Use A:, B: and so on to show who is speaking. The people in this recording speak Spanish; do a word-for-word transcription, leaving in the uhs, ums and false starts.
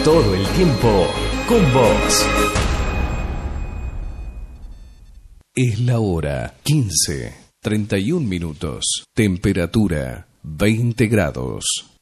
A: todo el tiempo con vos. Es la hora quince, treinta y un minutos. Temperatura veinte grados.